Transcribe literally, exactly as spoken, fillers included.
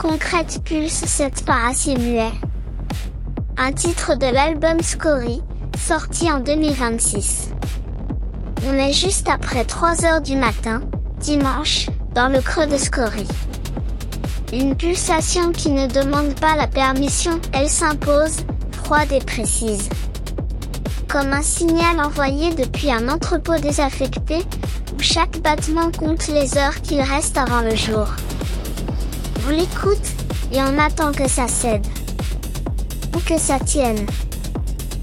concrète pulse cette parassier muet. Un titre de l'album Scorie, sorti en deux mille vingt-six. On est juste après trois heures du matin, dimanche, dans le creux de Scorie. Une pulsation qui ne demande pas la permission, elle s'impose, froide et précise. Comme un signal envoyé depuis un entrepôt désaffecté, où chaque battement compte les heures qu'il reste avant le jour. On l'écoute, et on attend que ça cède. Ou que ça tienne.